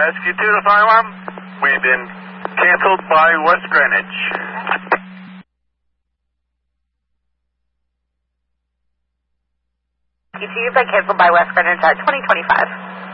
Rescue 2 to Fire Alarm. We've been canceled by West Greenwich. You've been canceled by West Greenwich at 2025.